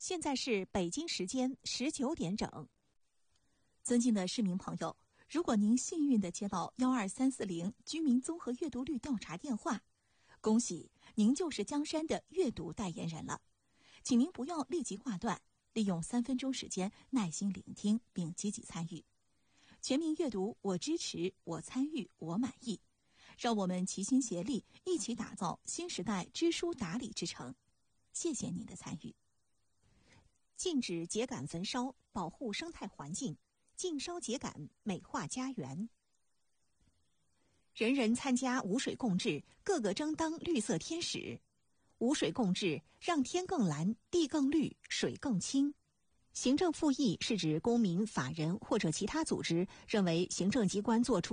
现在是北京时间19点整。尊敬的市民朋友，如果您幸运地接到12340居民综合阅读率调查电话，恭喜您就是江山的阅读代言人了。请您不要立即挂断，利用3分钟时间耐心聆听并积极参与。全民阅读，我支持，我参与，我满意。让我们齐心协力，一起打造新时代知书达理之城。谢谢您的参与。禁止秸秆焚烧，保护生态环境，禁烧秸秆，美化家园。人人参加无水共治，个个争当绿色天使。无水共治，让天更蓝，地更绿，水更清。行政复议是指公民、法人或者其他组织认为行政机关作出